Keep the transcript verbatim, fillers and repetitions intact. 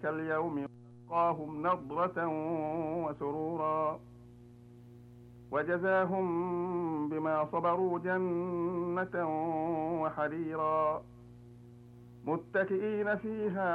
اليوم لقاهم نضرة وسرورا وجزاهم بما صبروا جنة وحريرا متكئين فيها